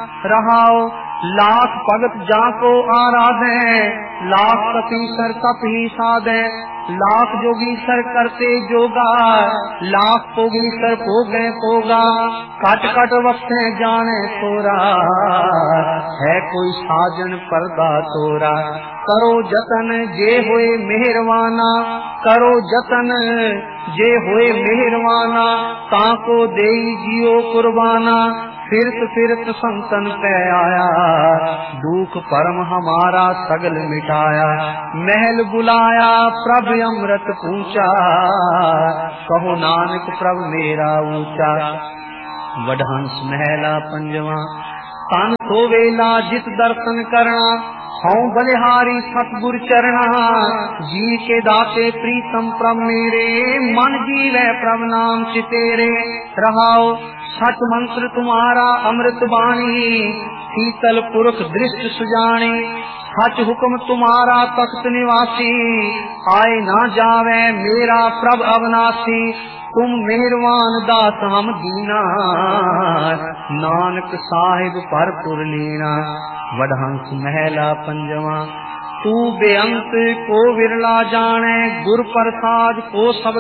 रहाओ लाख भगत जाको आराधे, लाख कपीसर तप ही साधे, लाख जोगीसर करते जोगा, लाख पोगीसर पोगे पोगा, कट कट वक्ते जाने तोरा, है कोई साजन पर्दा तोरा। करो जतन जे होए मेहरवाना, करो जतन जे होए मेहरवाना, ताको देई जियो कुर्बाना। फिरत फिरत संतन पे आया, दुख परम हमारा सगल मिटाया। महल बुलाया प्रभ अमृत पूछा, कहो नानक प्रभ मेरा ऊंचा। वडहंस महला पंजवा, तन तो वेला जित दर्शन करना, हूँ बलिहारी सतगुर चरणा। जी के दाते प्रीतम प्रभ मेरे, मन जीवे प्रभ नाम चितेरे। रहाओ सच मंत्र तुम्हारा अमृत बाणी, शीतल पुरख दृष्ट सुजानी। सच हुक्म तुम्हारा तख्त निवासी, आए ना जावे मेरा प्रभ अविनाशी। तुम मेहरबान दास हम दीना, नानक साहिब परपुर लीना। वडहंस महला पंजवा, तू बेअंत को विरला जाने, गुर प्रसाद को सब